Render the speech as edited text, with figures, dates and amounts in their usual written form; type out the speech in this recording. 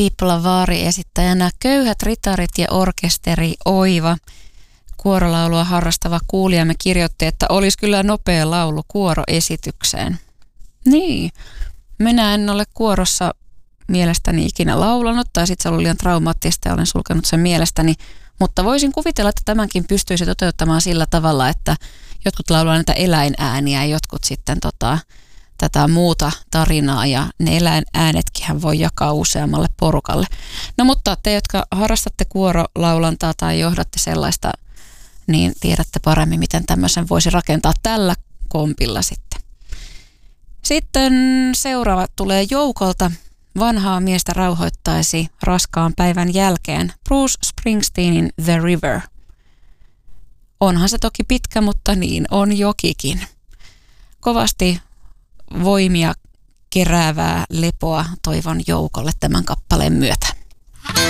Piippolan Vaari-esittäjänä Köyhät ritarit ja orkesteri Oiva. Kuorolaulua harrastava kuulijamme kirjoitti, että olisi kyllä nopea laulu kuoroesitykseen. Niin, minä en ole kuorossa mielestäni ikinä laulanut, tai sitten se oli liian traumaattista ja olen sulkenut sen mielestäni, mutta voisin kuvitella, että tämänkin pystyisi toteuttamaan sillä tavalla, että jotkut laulaa näitä eläinääniä ja jotkut sitten tätä muuta tarinaa, ja ne eläinäänetkin voi jakaa useammalle porukalle. No mutta te, jotka harrastatte kuorolaulantaa tai johdatte sellaista, niin tiedätte paremmin, miten tämmöisen voisi rakentaa tällä kompilla sitten. Sitten seuraava tulee Joukolta. Vanhaa miestä rauhoittaisi raskaan päivän jälkeen Bruce Springsteenin The River. Onhan se toki pitkä, mutta niin on jokikin. Kovasti voimia keräävää lepoa toivon Joukolle tämän kappaleen myötä.